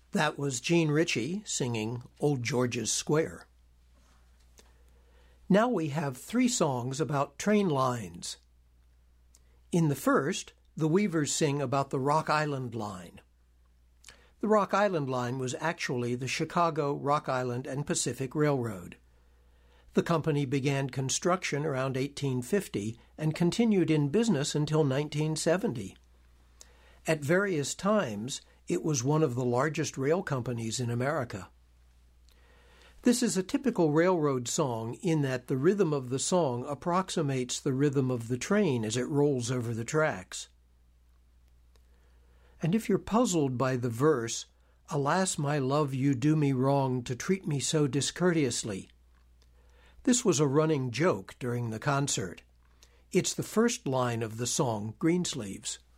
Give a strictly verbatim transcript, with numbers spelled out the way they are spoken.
That was Gene Ritchie singing Old George's Square. Now we have three songs about train lines. In the first, the Weavers sing about the Rock Island Line. The Rock Island Line was actually the Chicago, Rock Island, and Pacific Railroad. The company began construction around eighteen fifty and continued in business until nineteen seventy. At various times, it was one of the largest rail companies in America. This is a typical railroad song in that the rhythm of the song approximates the rhythm of the train as it rolls over the tracks. And if you're puzzled by the verse, "Alas, my love, you do me wrong to treat me so discourteously," this was a running joke during the concert. It's the first line of the song Greensleeves.